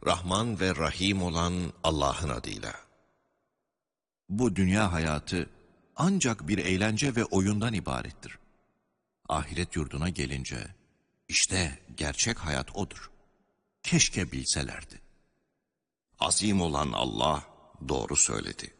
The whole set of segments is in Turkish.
Rahman ve Rahim olan Allah'ın adıyla. Bu dünya hayatı ancak bir eğlence ve oyundan ibarettir. Ahiret yurduna gelince, işte gerçek hayat odur. Keşke bilselerdi. Azim olan Allah doğru söyledi.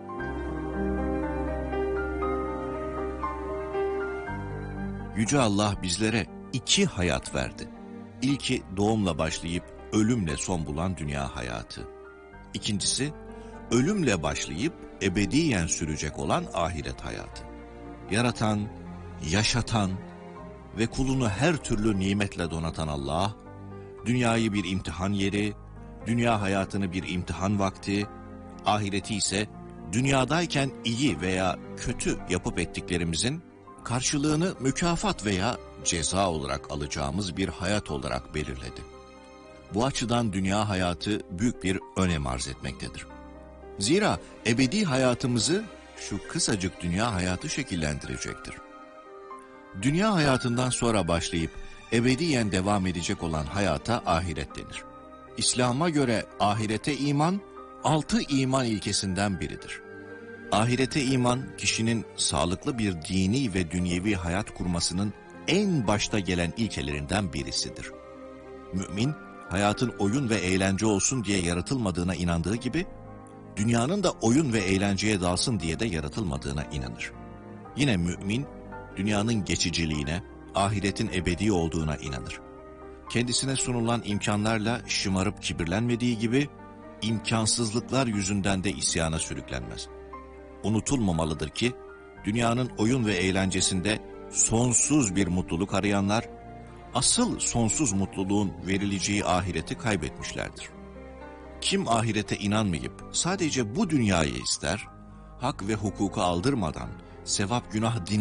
Yüce Allah bizlere 2 hayat verdi. İlki doğumla başlayıp ölümle son bulan dünya hayatı. İkincisi, ölümle başlayıp ebediyen sürecek olan ahiret hayatı. Yaratan, yaşatan ve kulunu her türlü nimetle donatan Allah, dünyayı bir imtihan yeri, dünya hayatını bir imtihan vakti, ahireti ise dünyadayken iyi veya kötü yapıp ettiklerimizin karşılığını mükafat veya ceza olarak alacağımız bir hayat olarak belirledi. Bu açıdan dünya hayatı büyük bir önem arz etmektedir. Zira ebedi hayatımızı şu kısacık dünya hayatı şekillendirecektir. Dünya hayatından sonra başlayıp ebediyen devam edecek olan hayata ahiret denir. İslam'a göre ahirete iman, 6 iman ilkesinden biridir. Ahirete iman, kişinin sağlıklı bir dini ve dünyevi hayat kurmasının en başta gelen ilkelerinden birisidir. Mümin, hayatın oyun ve eğlence olsun diye yaratılmadığına inandığı gibi, dünyanın da oyun ve eğlenceye dalsın diye de yaratılmadığına inanır. Yine mümin, dünyanın geçiciliğine, ahiretin ebedi olduğuna inanır. Kendisine sunulan imkanlarla şımarıp kibirlenmediği gibi, imkansızlıklar yüzünden de isyana sürüklenmez. Unutulmamalıdır ki, dünyanın oyun ve eğlencesinde sonsuz bir mutluluk arayanlar, asıl sonsuz mutluluğun verileceği ahireti kaybetmişlerdir. Kim ahirete inanmayıp sadece bu dünyayı ister, hak ve hukuku aldırmadan, sevap günah